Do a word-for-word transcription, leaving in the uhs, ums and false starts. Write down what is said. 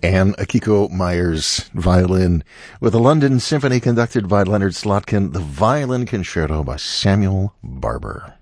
and Akiko Myers violin with the London Symphony conducted by Leonard Slotkin, the Violin Concerto by Samuel Barber.